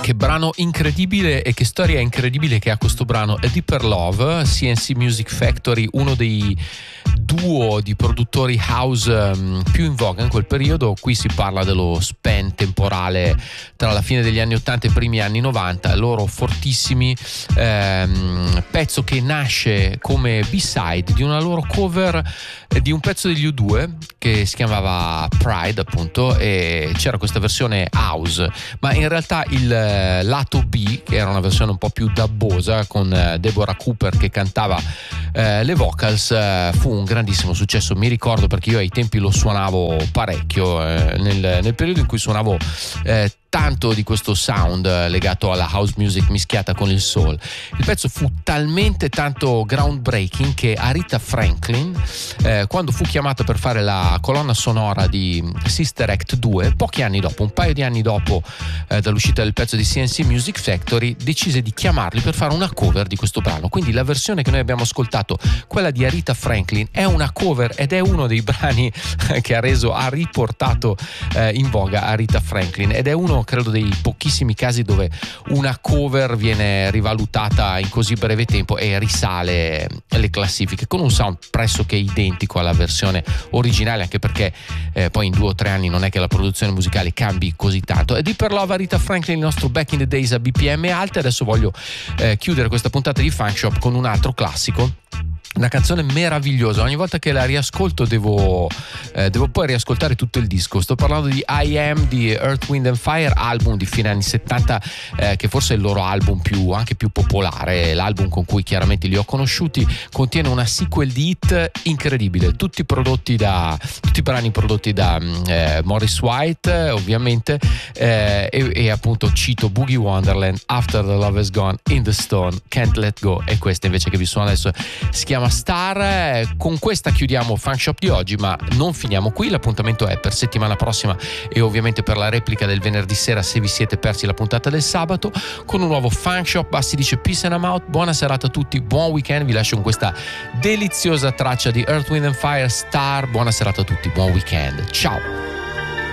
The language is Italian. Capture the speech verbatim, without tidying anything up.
Che brano incredibile e che storia incredibile che ha questo brano. A Deeper Love, C and C Music Factory, uno dei duo di produttori house um, più in voga in quel periodo. Qui si parla dello span temporale tra la fine degli anni ottanta e i primi anni novanta, loro fortissimi, ehm, pezzo che nasce come B-side di una loro cover di un pezzo degli U due che si chiamava Pride, appunto, e c'era questa versione house, ma in realtà il lato B, che era una versione un po' più dubbosa con Deborah Cooper che cantava eh, le vocals, eh, fu un grandissimo successo. Mi ricordo perché io ai tempi lo suonavo parecchio, eh, nel, nel periodo in cui suonavo eh, tanto di questo sound legato alla house music mischiata con il soul. Il pezzo fu talmente tanto groundbreaking che Aretha Franklin, eh, quando fu chiamata per fare la colonna sonora di Sister Act due, pochi anni dopo, un paio di anni dopo eh, dall'uscita del pezzo di C and C Music Factory, decise di chiamarli per fare una cover di questo brano. Quindi la versione che noi abbiamo ascoltato, quella di Aretha Franklin, è una cover ed è uno dei brani che ha reso, ha riportato eh, in voga Aretha Franklin, ed è uno, credo, dei pochissimi casi dove una cover viene rivalutata in così breve tempo e risale le classifiche con un sound pressoché identico alla versione originale, anche perché eh, poi in due o tre anni non è che la produzione musicale cambi così tanto. E di per love Aretha Franklin, il nostro Back in the Days a B P M alte. Adesso voglio eh, chiudere questa puntata di Funk Shop con un altro classico, una canzone meravigliosa. Ogni volta che la riascolto devo, eh, devo poi riascoltare tutto il disco. Sto parlando di I Am di Earth, Wind and Fire, album di fine anni settanta, eh, che forse è il loro album più, anche più popolare, l'album con cui chiaramente li ho conosciuti. Contiene una sequel di hit incredibile, tutti prodotti da tutti i brani prodotti da eh, Maurice White, ovviamente, eh, e, e appunto cito Boogie Wonderland, After the Love Is Gone, In the Stone, Can't Let Go, e questa invece che vi suono adesso si chiama Star. Con questa chiudiamo Funk Shop di oggi, ma non finiamo qui. L'appuntamento è per settimana prossima e ovviamente per la replica del venerdì sera, se vi siete persi la puntata del sabato, con un nuovo Funk Shop. Basti dice peace and I'm out. Buona serata a tutti, buon weekend. Vi lascio con questa deliziosa traccia di Earth, Wind and Fire, Star. Buona serata a tutti, buon weekend, ciao.